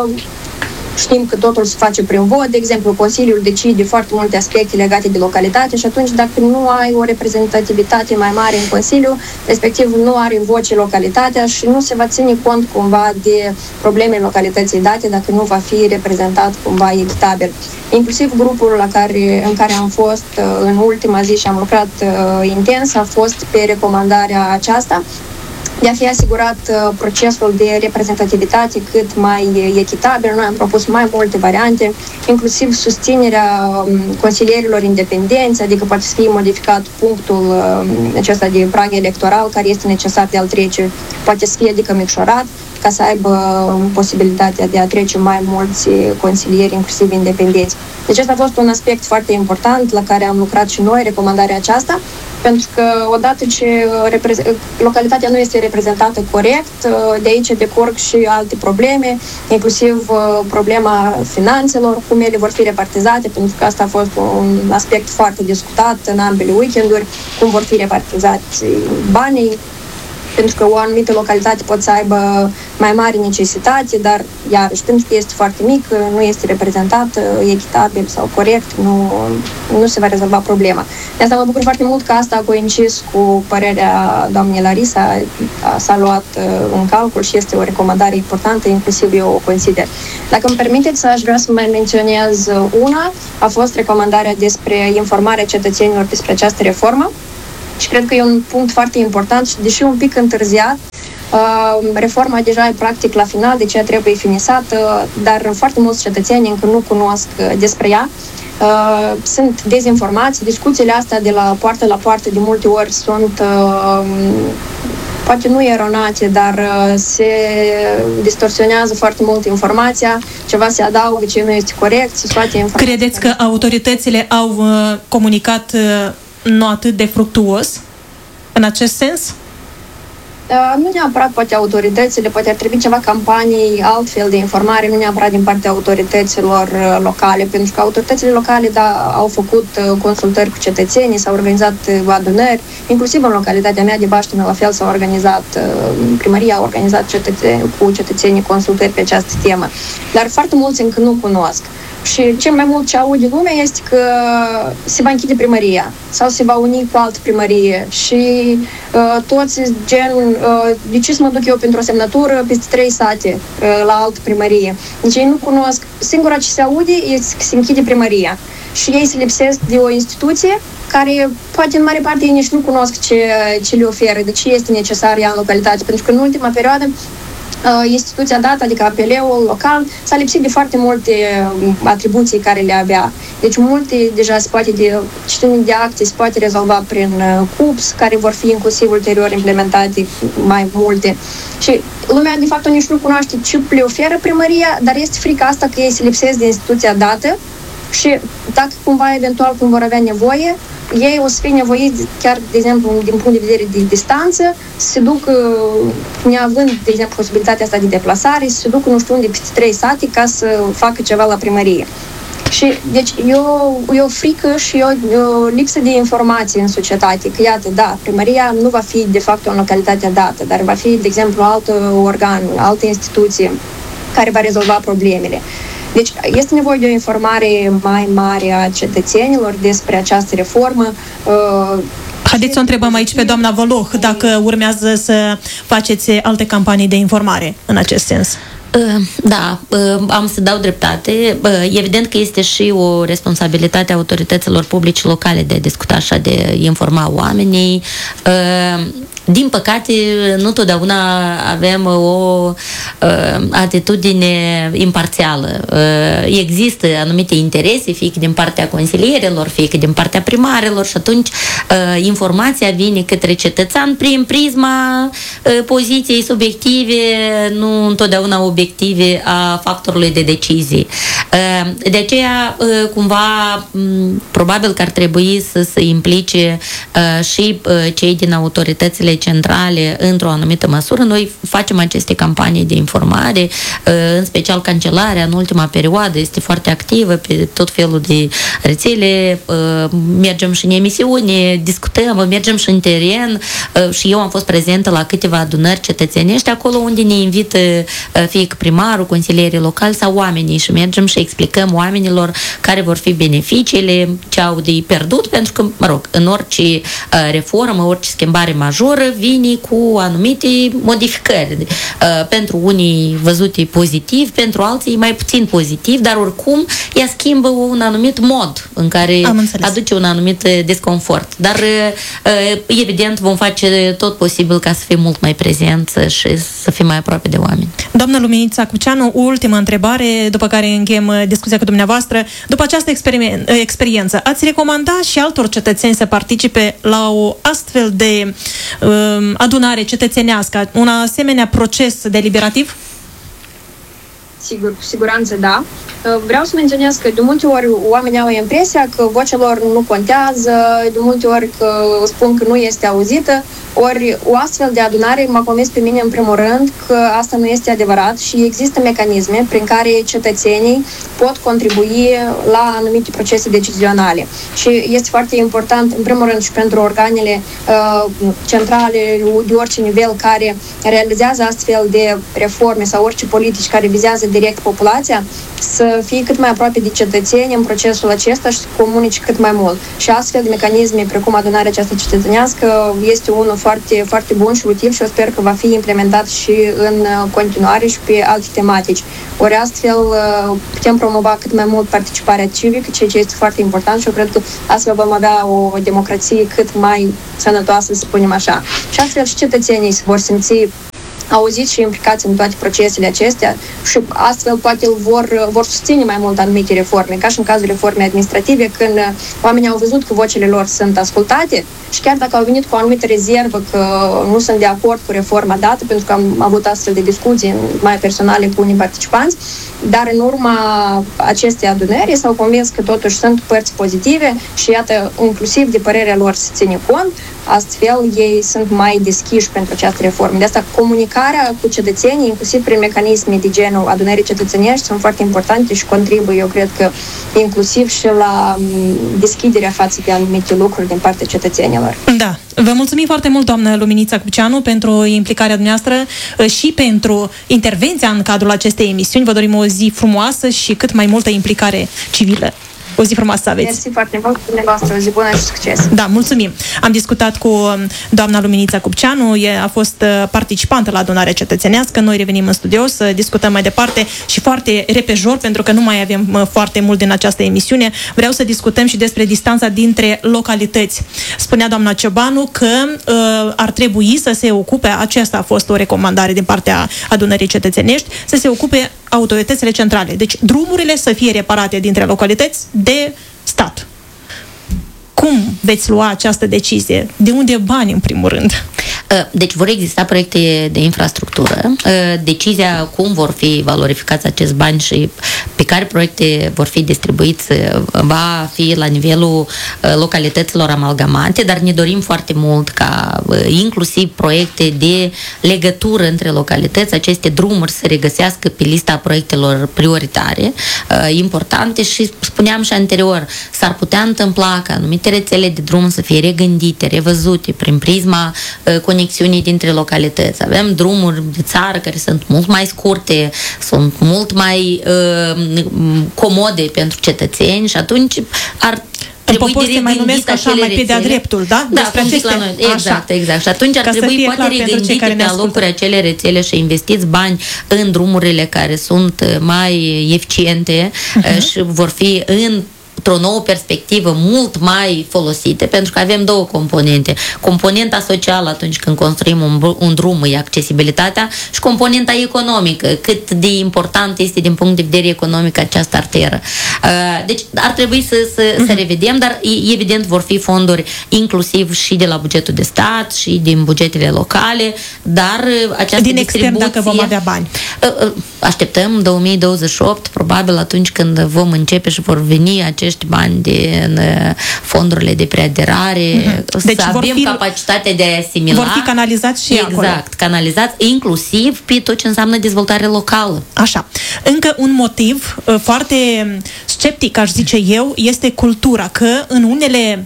știm că totul se face prin vot, de exemplu, Consiliul decide foarte multe aspecte legate de localitate și atunci dacă nu ai o reprezentativitate mai mare în Consiliu, respectiv nu are voce localitatea și nu se va ține cont cumva de problemele localității date dacă nu va fi reprezentat cumva echitabil. Inclusiv grupul la care, în care am fost în ultima zi și am lucrat uh, intens a fost pe recomandarea aceasta de a fi asigurat uh, procesul de reprezentativitate cât mai echitabil. Noi am propus mai multe variante, inclusiv susținerea um, consilierilor independenți, adică poate să fie modificat punctul uh, acesta de prag electoral care este necesar de al trece, poate să fie adică micșorat, ca să aibă posibilitatea de a trece mai mulți consilieri, inclusiv independenți. Deci asta a fost un aspect foarte important la care am lucrat și noi, recomandarea aceasta, pentru că odată ce localitatea nu este reprezentată corect, de aici decurg și alte probleme, inclusiv problema finanțelor, cum ele vor fi repartizate, pentru că asta a fost un aspect foarte discutat în ambele weekenduri, cum vor fi repartizați banii, pentru că o anumită localitate poate să aibă mai mari necesitate, dar iarăși, pentru că este foarte mic, nu este reprezentată echitabil sau corect, nu, nu se va rezolva problema. De asta mă bucur foarte mult că asta a coincis cu părerea doamnei Larisa, s-a luat în calcul și este o recomandare importantă, inclusiv eu o consider. Dacă îmi permiteți, aș vrea să mai menționez una, a fost recomandarea despre informarea cetățenilor despre această reformă. Și cred că e un punct foarte important și deși un pic întârziat, reforma deja e practic la final, de aceea trebuie finisată, dar foarte mulți cetățeni încă nu cunosc despre ea. Sunt dezinformați, discuțiile astea de la poartă la poartă de multe ori sunt poate nu eronate, dar se distorsionează foarte mult informația, ceva se adaugă ce nu este corect, se scoate informația. Credeți că autoritățile au comunicat nu atât de fructuos în acest sens? Nu neapărat poate autoritățile, poate ar trebui ceva campanii, altfel de informare, nu neapărat din partea autorităților locale, pentru că autoritățile locale da, au făcut consultări cu cetățenii, s-au organizat adunări, inclusiv în localitatea mea de Baștină, la fel s-au organizat, primăria a organizat cetățeni, cu cetățenii consultări pe această temă. Dar foarte mulți încă nu cunosc. Și cel mai mult ce aude lumea este că se va închide primăria sau se va uni cu altă primărie și uh, toți gen, uh, de ce să mă duc eu pentru o semnătură peste trei sate uh, la altă primărie. Deci ei nu cunosc, singura ce se aude este că se închide primăria și ei se lipsesc de o instituție care poate în mare parte ei nici nu cunosc ce, ce le oferă, de ce este necesar ea în localitate, pentru că în ultima perioadă instituția dată, adică A P L-ul local, s-a lipsit de foarte multe atribuții care le avea. Deci multe deja se poate de gestiune de acte se poate rezolva prin C U P S, care vor fi inclusiv ulterior implementate mai multe. Și lumea de fapt nici nu cunoaște ce le oferă primăria, dar este frica asta că ei se lipsesc de instituția dată și dacă cumva eventual cum vor avea nevoie, ei o să fie nevoiți, chiar, de exemplu, din punct de vedere de distanță, să se ducă, neavând, de exemplu, posibilitatea asta de deplasare, să se ducă, nu știu unde, peste trei sate ca să facă ceva la primărie. Și, deci, e o, e o frică și e o, o lipsă de informații în societate, că, iată, da, primăria nu va fi, de fapt, o localitate dată, dar va fi, de exemplu, alt organ, altă instituție care va rezolva problemele. Deci este nevoie de o informare mai mare a cetățenilor despre această reformă. Haideți să o întrebăm aici pe doamna Voloh dacă urmează să faceți alte campanii de informare în acest sens. Da, am să dau dreptate. Evident că este și o responsabilitate a autorităților publice locale de a discuta și de a informa oamenii. Din păcate, nu totdeauna avem o uh, atitudine imparțială. Uh, există anumite interese, fie că din partea consilierilor, fie că din partea primarilor și atunci uh, informația vine către cetățean prin prisma uh, poziției subiective, nu întotdeauna obiective a factorului de decizie. Uh, de aceea, uh, cumva, um, probabil că ar trebui să se implice uh, și uh, cei din autoritățile centrale într-o anumită măsură. Noi facem aceste campanii de informare, în special Cancelarea în ultima perioadă este foarte activă pe tot felul de rețele, mergem și în emisiune, discutăm, mergem și în teren și eu am fost prezentă la câteva adunări cetățenești acolo unde ne invită fie că primarul, consilierii locali sau oamenii și mergem și explicăm oamenilor care vor fi beneficiile, ce au de pierdut, pentru că, mă rog, în orice reformă, orice schimbare majoră vine cu anumite modificări. Uh, pentru unii văzute pozitiv, pentru alții mai puțin pozitiv, dar oricum ea schimbă un anumit mod în care aduce un anumit desconfort. Dar uh, evident vom face tot posibil ca să fim mult mai prezenți și să fim mai aproape de oameni. Doamna Luminița Cuceanu, o ultimă întrebare, după care încheiem discuția cu dumneavoastră. După această experiență, ați recomanda și altor cetățeni să participe la o astfel de uh, adunare cetățenească, un asemenea proces deliberativ? Sigur, cu siguranță da. Vreau să menționez că de multe ori oamenii au impresia că vocea lor nu contează, de multe ori că spun că nu este auzită, ori o astfel de adunare m-a convins pe mine în primul rând că asta nu este adevărat și există mecanisme prin care cetățenii pot contribui la anumite procese decizionale. Și este foarte important, în primul rând, și pentru organele uh, centrale de orice nivel care realizează astfel de reforme sau orice politici care vizează direct populația, să fie cât mai aproape de cetățeni în procesul acesta și să comunice cât mai mult. Și astfel de mecanisme, precum adunarea aceasta cetățenească, este unul foarte, foarte bun și util și eu sper că va fi implementat și în continuare și pe alte tematici. Ori astfel putem promova cât mai mult participarea civică, ceea ce este foarte important și eu cred că astfel vom avea o democrație cât mai sănătoasă, să spunem așa. Și astfel și cetățenii se vor simți auziți și implicați în toate procesele acestea și astfel poate vor, vor susține mai mult anumite reforme, ca și în cazul reformei administrative, când oamenii au văzut că vocile lor sunt ascultate și chiar dacă au venit cu o anumită rezervă că nu sunt de acord cu reforma dată, pentru că am avut astfel de discuții mai personale cu unii participanți, dar în urma acestei adunări s-au convins că totuși sunt părți pozitive și iată, inclusiv de părerea lor se ține cont, astfel ei sunt mai deschiși pentru această reformă. De asta comunicarea cu cetățenii, inclusiv prin mecanisme de genul adunării cetățenești, sunt foarte importante și contribuie, eu cred că, inclusiv și la deschiderea față de anumite lucruri din partea cetățenilor. Da. Vă mulțumim foarte mult, doamnă Luminița Cupceanu, pentru implicarea dumneavoastră și pentru intervenția în cadrul acestei emisiuni. Vă dorim o zi frumoasă și cât mai multă implicare civilă. O zi frumoasă să aveți. Mersi foarte mult, dumneavoastră, o zi bună și succes. Da, mulțumim. Am discutat cu doamna Luminița Cupceanu, a fost participantă la adunarea cetățenească. Noi revenim în studio să discutăm mai departe și foarte repejor, pentru că nu mai avem foarte mult din această emisiune. Vreau să discutăm și despre distanța dintre localități. Spunea doamna Ciobanu că uh, ar trebui să se ocupe, aceasta a fost o recomandare din partea adunării cetățenești, să se ocupe autoritățile centrale. Deci drumurile să fie reparate dintre localități de stat. Cum veți lua această decizie? De unde bani, în primul rând? Deci vor exista proiecte de infrastructură. Decizia cum vor fi valorificați acești bani și pe care proiecte vor fi distribuiți va fi la nivelul localităților amalgamate, dar ne dorim foarte mult ca inclusiv proiecte de legătură între localități, aceste drumuri să regăsească pe lista proiectelor prioritare, importante și spuneam și anterior, s-ar putea întâmpla ca anumite rețele de drum să fie regândite, revăzute prin prisma conexiunii dintre localități. Avem drumuri de țară care sunt mult mai scurte, sunt mult mai uh, comode pentru cetățeni și atunci ar trebui de se mai numesc așa mai pe de-a dreptul, da? Da, cum zic la noi. Exact, așa. exact. Și atunci ar trebui poate regândite pe alocuri acele rețele și investiți bani în drumurile care sunt mai eficiente uh-huh. și vor fi în într-o nouă perspectivă mult mai folosite, pentru că avem două componente. Componenta socială atunci când construim un, un drum e accesibilitatea și componenta economică, cât de important este din punct de vedere economic această arteră. Deci ar trebui să, să, uh-huh. să revedem, dar evident vor fi fonduri inclusiv și de la bugetul de stat și din bugetele locale, dar această din extern dacă vom avea bani. Așteptăm două mii douăzeci și opt, probabil atunci când vom începe și vor veni acești bani din fondurile de preaderare, mm-hmm. deci să avem fi, capacitatea de a asimila. Vor fi canalizați și exact, acolo. Exact, canalizați inclusiv pe tot ce înseamnă dezvoltare locală. Așa. Încă un motiv foarte sceptic, aș zice eu, este cultura, că în unele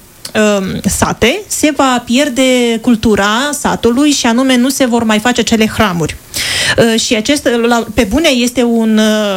sate se va pierde cultura satului și anume nu se vor mai face cele hramuri. Uh, și acest, la, pe bune, este un uh,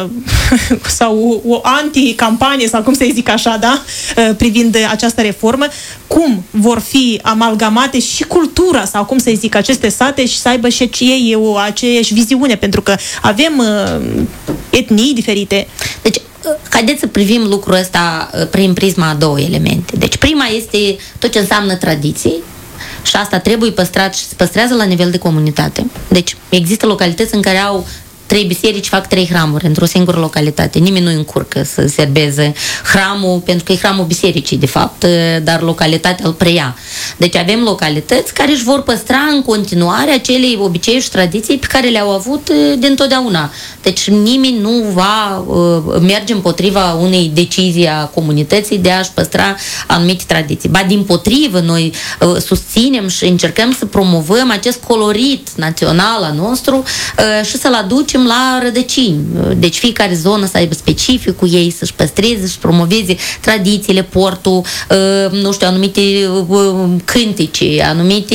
sau o, o anti-campanie, sau cum să zic așa, da? Uh, privind această reformă. Cum vor fi amalgamate și cultura, sau cum să zic, aceste sate și să aibă și ei o aceeași viziune, pentru că avem uh, etnii diferite. Deci, haideți să privim lucrul ăsta prin prisma a două elemente. Deci prima este tot ce înseamnă tradiții și asta trebuie păstrat și se păstrează la nivel de comunitate. Deci există localități în care au trei biserici fac trei hramuri într-o singură localitate. Nimeni nu încurcă să serbeze hramul, pentru că e hramul bisericii, de fapt, dar localitatea îl preia. Deci avem localități care își vor păstra în continuare acele obiceiuri și tradiții pe care le-au avut dintotdeauna. Deci nimeni nu va uh, merge împotriva unei decizii a comunității de a-și păstra anumite tradiții. Ba, dimpotrivă, noi uh, susținem și încercăm să promovăm acest colorit național al nostru uh, și să-l aducem la rădăcini. Deci fiecare zonă să aibă specificul ei, să-și păstreze și promoveze tradițiile, portul, uh, nu știu, anumite uh, cântece, anumite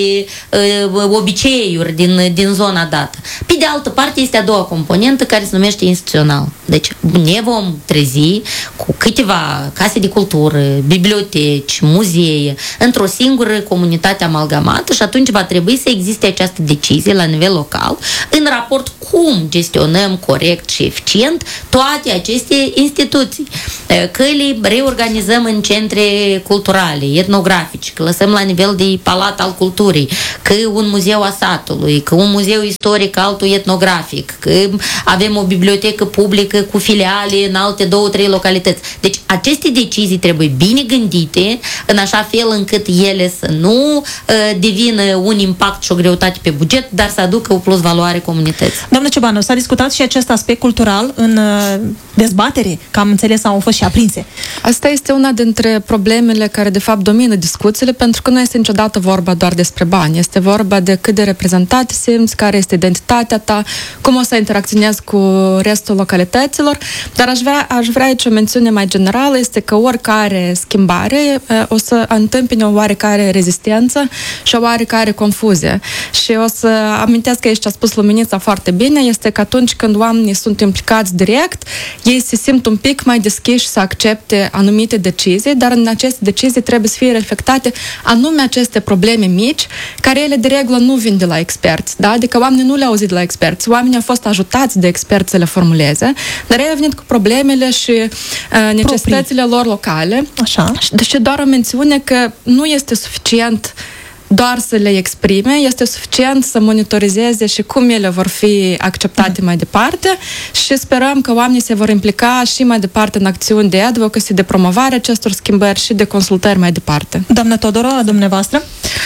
uh, obiceiuri din, din zona dată. Pe de altă parte, este a doua componentă care se numește instituțional. Deci ne vom trezi cu câteva case de cultură, biblioteci, muzee, într-o singură comunitate amalgamată și atunci va trebui să existe această decizie la nivel local în raport cum gestionăm corect și eficient toate aceste instituții. Că le reorganizăm în centre culturale, etnografice, că lăsăm la nivel de palat al culturii, că un muzeu a satului, că un muzeu istoric, altul etnografic, că avem o bibliotecă publică cu filiale în alte două, trei localități. Deci aceste decizii trebuie bine gândite în așa fel încât ele să nu uh, devină un impact și o greutate pe buget, dar să aducă o plus valoare comunității. Doamnă Ciobanu, s-a discutat și acest aspect cultural în uh, dezbatere, că am înțeles au fost și aprinse. Asta este una dintre problemele care de fapt domină discuțiile, pentru că nu este niciodată vorba doar despre bani. Este vorba de cât de reprezentat simți, care este identitatea ta, cum o să interacționezi cu restul localităților, dar aș vrea, aș vrea aici o mențiune mai generală, este că oricare schimbare o să întâmpine o oarecare rezistență și o oarecare confuzie. Și o să amintesc că aici ce a spus Luminița foarte bine, este că atunci când oamenii sunt implicați direct, ei se simt un pic mai deschiși să accepte anumite decizii, dar în aceste decizii trebuie să fie reflectate anume aceste probleme mici, care ele de regulă nu vin de la experți, da? Adică oamenii nu le-au auzit de la experți, oamenii au fost ajutați de experți să le formuleze, dar ei au venit cu problemele și uh, necesitățile Proprii. lor locale. Așa. Deci doar o mențiune că nu este suficient doar să le exprime, este suficient să monitorizeze și cum ele vor fi acceptate mm. mai departe și sperăm că oamenii se vor implica și mai departe în acțiuni de advocacy, de promovare acestor schimbări și de consultări mai departe. Doamna Todorova, dumneavoastră?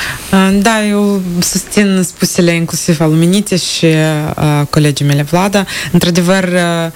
Da, eu susțin spusele inclusiv al Luminiței și uh, colegii mele Vlada. Într-adevăr, uh,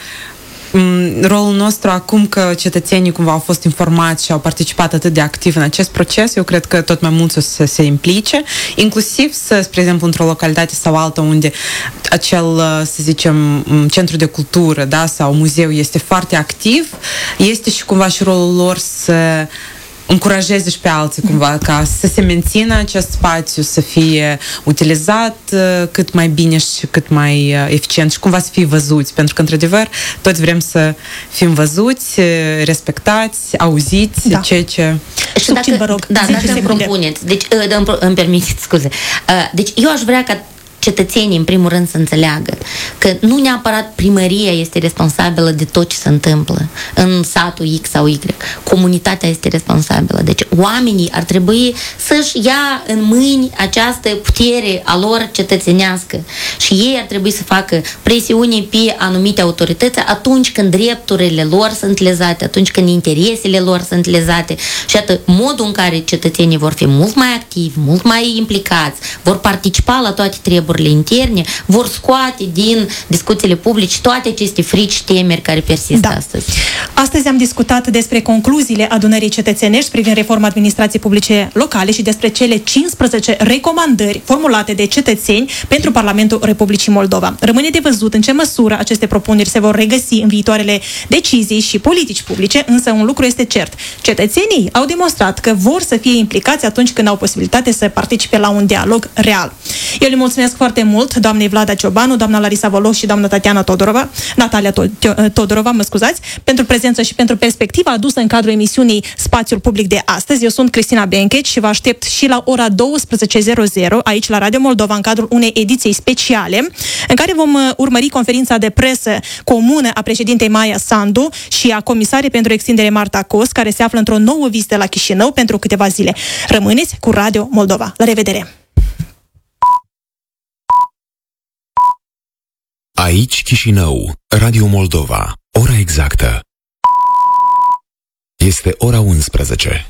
rolul nostru acum că cetățenii cumva au fost informați și au participat atât de activ în acest proces, eu cred că tot mai mulți o să se implice, inclusiv să, spre exemplu, într-o localitate sau alta unde acel, să zicem, centru de cultură, da, sau muzeu este foarte activ, este și cumva și rolul lor să încurajeze și pe alții cumva ca să se mențină acest spațiu, să fie utilizat uh, cât mai bine și cât mai uh, eficient și cumva să fie văzuți, pentru că într-adevăr toți vrem să fim văzuți, respectați, auziți, da. ceea ce... Și dacă, vă rog, da, dacă îmi propuneți, deci îmi, îmi permiteți, scuze, deci eu aș vrea ca cetățenii, în primul rând, să înțeleagă că nu neapărat primăria este responsabilă de tot ce se întâmplă în satul X sau Y. Comunitatea este responsabilă. Deci oamenii ar trebui să-și ia în mâini această putere a lor cetățenească și ei ar trebui să facă presiune pe anumite autorități atunci când drepturile lor sunt lezate, atunci când interesele lor sunt lezate. Și atât, modul în care cetățenii vor fi mult mai activi, mult mai implicați, vor participa la toate treburile interne, vor scoate din discuțiile publice toate aceste frici, temeri care persistă da. astăzi. Astăzi am discutat despre concluziile adunării cetățenești privind reforma administrației publice locale și despre cele cincisprezece recomandări formulate de cetățeni pentru Parlamentul Republicii Moldova. Rămâne de văzut în ce măsură aceste propuneri se vor regăsi în viitoarele decizii și politici publice, însă un lucru este cert. Cetățenii au demonstrat că vor să fie implicați atunci când au posibilitate să participe la un dialog real. Eu le mulțumesc foarte mult doamnei Vlada Ciobanu, doamna Larisa Voloș și doamna Tatiana Todorova, Natalia Todorova, mă scuzați, pentru prezență și pentru perspectiva adusă în cadrul emisiunii Spațiul Public de astăzi. Eu sunt Cristina Bencheci și vă aștept și la ora douăsprezece aici la Radio Moldova în cadrul unei ediții speciale în care vom urmări conferința de presă comună a președintei Maia Sandu și a comisarei pentru extindere Marta Cos, care se află într-o nouă vizită la Chișinău pentru câteva zile. Rămâneți cu Radio Moldova. La revedere! Aici Chișinău, Radio Moldova. Ora exactă este ora unsprezece.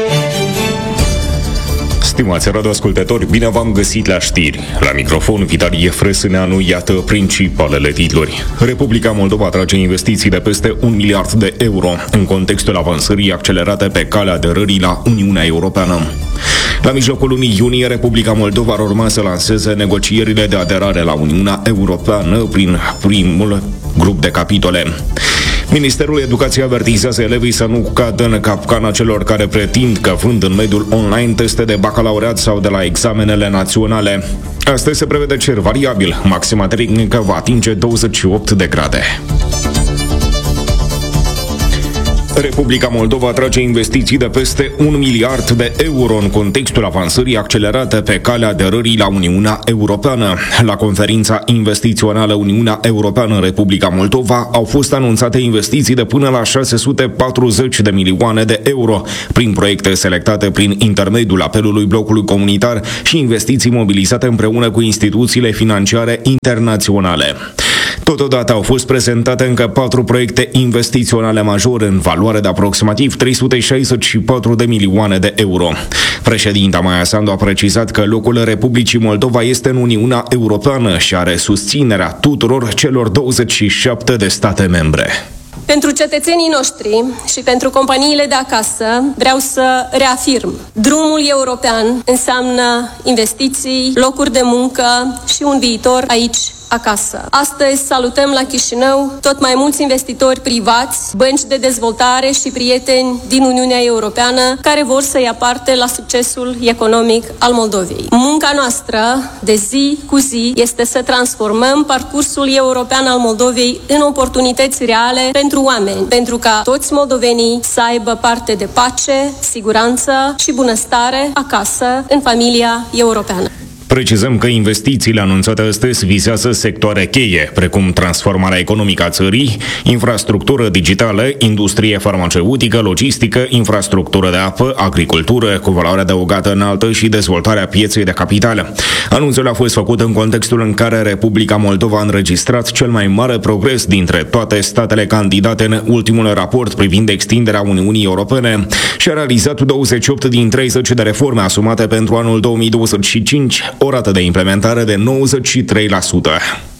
Stimați radioascultători, bine v-am găsit la știri. La microfon, Vitalie Frăsâneanu, iată principalele titluri. Republica Moldova atrage investiții de peste un miliard de euro în contextul avansării accelerate pe calea aderării la Uniunea Europeană. La mijlocul lunii iunie, Republica Moldova ar urma să lanseze negocierile de aderare la Uniunea Europeană prin primul grup de capitole. Ministerul Educației avertizează elevii să nu cadă în capcana celor care pretind că vând în mediul online teste de bacalaureat sau de la examenele naționale. Astăzi se prevede cer variabil, maxima termică va atinge douăzeci și opt de grade. Republica Moldova atrage investiții de peste un miliard de euro în contextul avansării accelerate pe calea aderării la Uniunea Europeană. La conferința investițională Uniunea Europeană în Republica Moldova au fost anunțate investiții de până la șase sute patruzeci de milioane de euro prin proiecte selectate prin intermediul apelului blocului comunitar și investiții mobilizate împreună cu instituțiile financiare internaționale. Totodată au fost prezentate încă patru proiecte investiționale majore în valoare de aproximativ trei sute șaizeci și patru de milioane de euro. Președinta Maia Sandu a precizat că locul Republicii Moldova este în Uniunea Europeană și are susținerea tuturor celor douăzeci și șapte de state membre. Pentru cetățenii noștri și pentru companiile de acasă vreau să reafirm. Drumul european înseamnă investiții, locuri de muncă și un viitor aici acasă. Astăzi salutăm la Chișinău tot mai mulți investitori privați, bănci de dezvoltare și prieteni din Uniunea Europeană care vor să ia parte la succesul economic al Moldovei. Munca noastră de zi cu zi este să transformăm parcursul european al Moldovei în oportunități reale pentru oameni, pentru ca toți moldovenii să aibă parte de pace, siguranță și bunăstare acasă, în familia europeană. Precizăm că investițiile anunțate astăzi vizează sectoare cheie, precum transformarea economică a țării, infrastructură digitală, industrie farmaceutică, logistică, infrastructură de apă, agricultură, cu valoare adăugată înaltă și dezvoltarea pieței de capital. Anunțul a fost făcut în contextul în care Republica Moldova a înregistrat cel mai mare progres dintre toate statele candidate în ultimul raport privind extinderea Uniunii Europene și a realizat douăzeci și opt din treizeci de reforme asumate pentru anul două mii douăzeci și cinci, o rată de implementare de nouăzeci și trei la sută.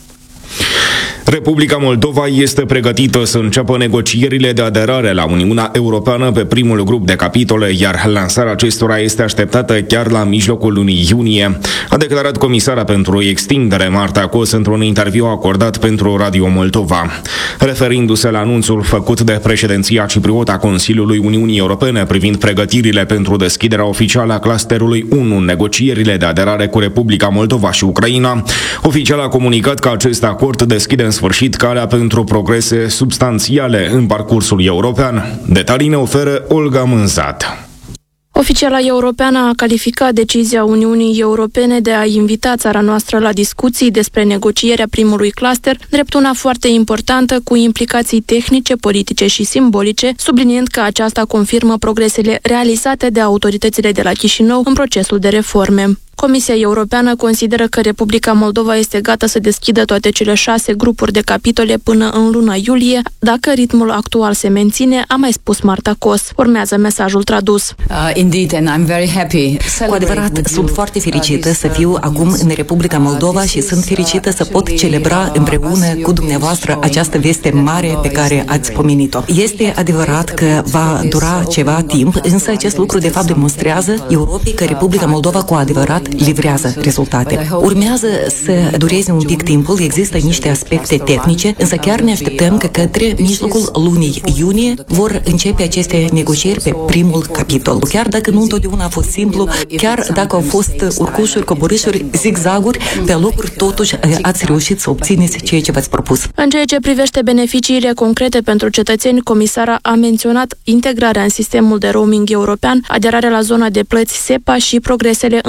Republica Moldova este pregătită să înceapă negocierile de aderare la Uniunea Europeană pe primul grup de capitole, iar lansarea acestora este așteptată chiar la mijlocul lunii iunie, a declarat comisara pentru extindere Marta Cos într-un interviu acordat pentru Radio Moldova. Referindu-se la anunțul făcut de președinția cipriotă a Consiliului Uniunii Europene privind pregătirile pentru deschiderea oficială a clusterului unu în negocierile de aderare cu Republica Moldova și Ucraina, oficial a comunicat că acest acord deschide în sfârșit calea pentru progrese substanțiale în parcursul european. Detalii ne oferă Olga Mânzat. Oficiala europeană a calificat decizia Uniunii Europene de a invita țara noastră la discuții despre negocierea primului cluster drept una foarte importantă cu implicații tehnice, politice și simbolice, subliniind că aceasta confirmă progresele realizate de autoritățile de la Chișinău în procesul de reforme. Comisia Europeană consideră că Republica Moldova este gata să deschidă toate cele șase grupuri de capitole până în luna iulie, dacă ritmul actual se menține, a mai spus Marta Cos. Urmează mesajul tradus. Uh, indeed, and I'm very happy. Cu adevărat, sunt foarte fericită să fiu acum în Republica Moldova și sunt fericită să pot celebra împreună cu dumneavoastră această veste mare pe care ați pomenit-o. Este adevărat că va dura ceva timp, însă acest lucru de fapt demonstrează Europei că Republica Moldova cu adevărat livrează rezultate. Urmează să dureze un pic timpul, există niște aspecte tehnice, însă chiar ne așteptăm că către mijlocul lunii iunie vor începe aceste negocieri pe primul capitol. Chiar dacă nu întotdeauna a fost simplu, chiar dacă au fost urcușuri, coborâșuri, zigzaguri, pe locuri totuși ați reușit să obțineți ceea ce v-ați propus. În ceea ce privește beneficiile concrete pentru cetățeni, comisara a menționat integrarea în sistemul de roaming european, aderarea la zona de plăți SEPA și progresele în consolidarea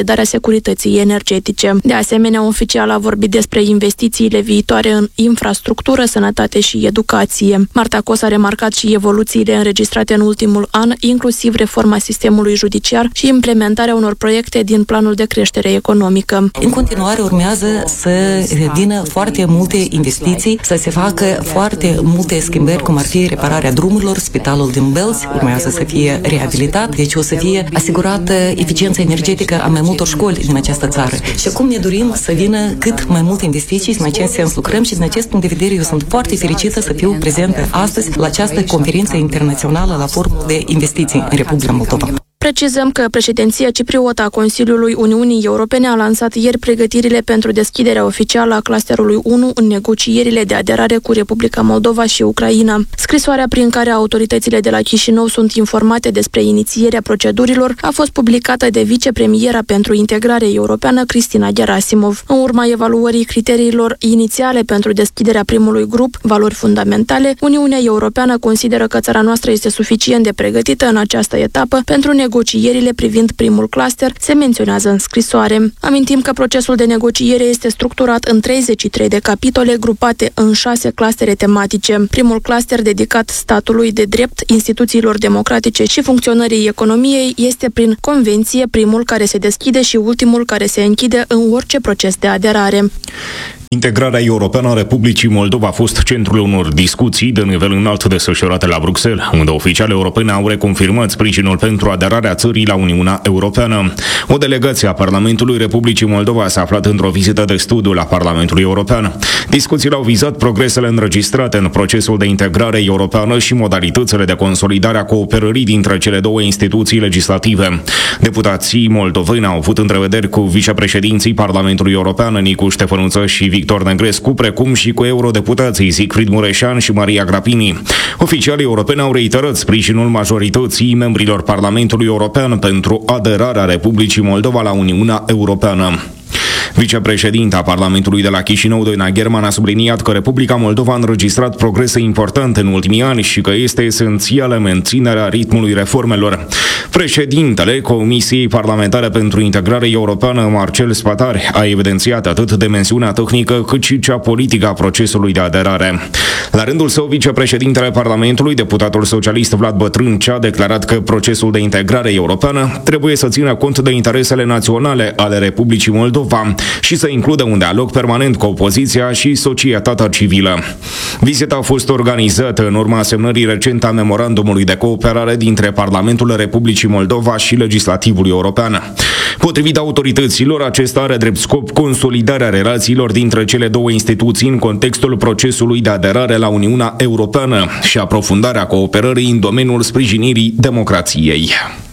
consolidarea securității energetice. De asemenea, un oficial a vorbit despre investițiile viitoare în infrastructură, sănătate și educație. Marta Cos a remarcat și evoluțiile înregistrate în ultimul an, inclusiv reforma sistemului judiciar și implementarea unor proiecte din planul de creștere economică. În continuare urmează să vină foarte multe investiții, să se facă foarte multe schimbări, cum ar fi repararea drumurilor, spitalul din Belți urmează să fie reabilitat, deci o să fie asigurată eficiența energetică a mai multor școli din această țară. Și acum ne dorim să vină cât mai multe investiții și în acest sens lucrăm și din acest punct de vedere eu sunt foarte fericită să fiu prezentă astăzi la această conferință internațională la Forumul de Investiții în Republica Moldova. Precizăm că președinția cipriotă a Consiliului Uniunii Europene a lansat ieri pregătirile pentru deschiderea oficială a clusterului unu în negocierile de aderare cu Republica Moldova și Ucraina. Scrisoarea prin care autoritățile de la Chișinău sunt informate despre inițierea procedurilor a fost publicată de vicepremiera pentru integrare europeană Cristina Gerasimov. În urma evaluării criteriilor inițiale pentru deschiderea primului grup, valori fundamentale, Uniunea Europeană consideră că țara noastră este suficient de pregătită în această etapă pentru negocierile privind primul cluster, se menționează în scrisoare. Amintim că procesul de negociere este structurat în treizeci și trei de capitole grupate în șase clustere tematice. Primul cluster dedicat statului de drept, instituțiilor democratice și funcționării economiei este prin convenție primul care se deschide și ultimul care se închide în orice proces de aderare. Integrarea europeană a Republicii Moldova a fost centrul unor discuții de nivel înalt desfășurate la Bruxelles, unde oficiali europeni au reconfirmat sprijinul pentru aderarea țării la Uniunea Europeană. O delegație a Parlamentului Republicii Moldova s-a aflat într-o vizită de studiu la Parlamentul European. Discuțiile au vizat progresele înregistrate în procesul de integrare europeană și modalitățile de consolidare a cooperării dintre cele două instituții legislative. Deputații moldoveni au avut întrevederi cu vicepreședinții Parlamentului European, Nicu Ștefănuță și Victor Negrescu, precum și cu eurodeputații Siegfried Mureșan și Maria Grapini. Oficialii europeni au reiterat sprijinul majorității membrilor Parlamentului European pentru aderarea Republicii Moldova la Uniunea Europeană. Vicepreședinta Parlamentului de la Chișinău, Doina German, a subliniat că Republica Moldova a înregistrat progrese importante în ultimii ani și că este esențială menținerea ritmului reformelor. Președintele Comisiei Parlamentare pentru Integrare Europeană, Marcel Spatari, a evidențiat atât dimensiunea tehnică cât și cea politică a procesului de aderare. La rândul său, vicepreședintele Parlamentului, deputatul socialist Vlad Bătrâncea, a declarat că procesul de integrare europeană trebuie să țină cont de interesele naționale ale Republicii Moldova și să includă un dialog permanent cu opoziția și societatea civilă. Vizita a fost organizată în urma semnării recente a memorandumului de cooperare dintre Parlamentul Republicii Moldova și Legislativul European. Potrivit autorităților, acesta are drept scop consolidarea relațiilor dintre cele două instituții în contextul procesului de aderare la Uniunea Europeană și aprofundarea cooperării în domeniul sprijinirii democrației.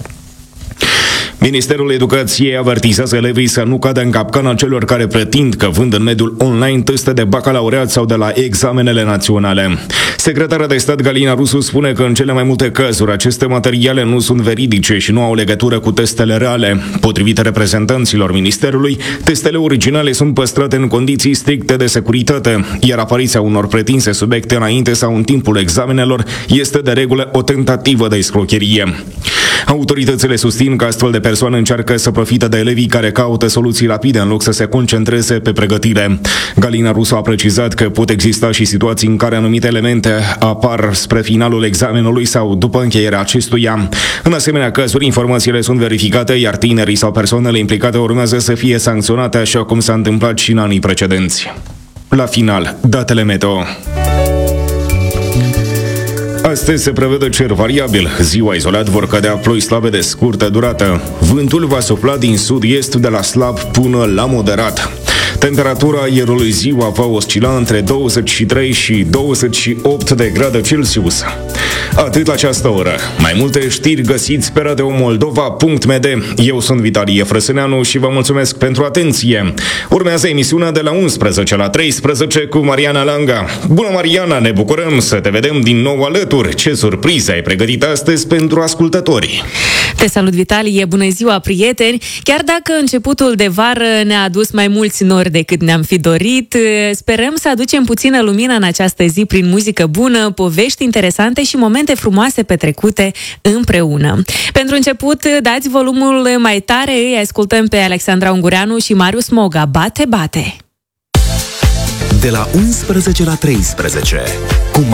Ministerul Educației avertizează elevii să nu cadă în capcana celor care pretind că vând în mediul online teste de bacalaureat sau de la examenele naționale. Secretara de stat Galina Rusu spune că în cele mai multe cazuri aceste materiale nu sunt veridice și nu au legătură cu testele reale. Potrivit reprezentanților ministerului, testele originale sunt păstrate în condiții stricte de securitate, iar apariția unor pretinse subiecte înainte sau în timpul examenelor este de regulă o tentativă de escrocherie. Autoritățile susțin că astfel de persoane încearcă să profite de elevii care caută soluții rapide în loc să se concentreze pe pregătire. Galina Rusu a precizat că pot exista și situații în care anumite elemente apar spre finalul examenului sau după încheierea acestuia. În asemenea cazuri, informațiile sunt verificate, iar tinerii sau persoanele implicate urmează să fie sancționate, așa cum s-a întâmplat și în anii precedenți. La final, datele meteo. Astăzi se prevede cer variabil. Ziua izolat vor cădea ploi slabe de scurtă durată. Vântul va sufla din sud-est de la slab până la moderat. Temperatura aerului ziua va oscila între douăzeci și trei și douăzeci și opt de grade Celsius. Atât la această oră. Mai multe știri găsiți pe radio moldova punct m d. Eu sunt Vitalie Frăsâneanu și vă mulțumesc pentru atenție. Urmează emisiunea de la unsprezece la treisprezece cu Mariana Langa. Bună, Mariana, ne bucurăm să te vedem din nou alături. Ce surprize ai pregătit astăzi pentru ascultători? Te salut, Vitalie! Bună ziua, prieteni! Chiar dacă începutul de vară ne-a adus mai mulți nori decât ne-am fi dorit, sperăm să aducem puțină lumină în această zi prin muzică bună, povești interesante și momente frumoase petrecute împreună. Pentru început, dați volumul mai tare, îi ascultăm pe Alexandra Ungureanu și Marius Moga. Bate, bate! De la unsprezece la treisprezece, cu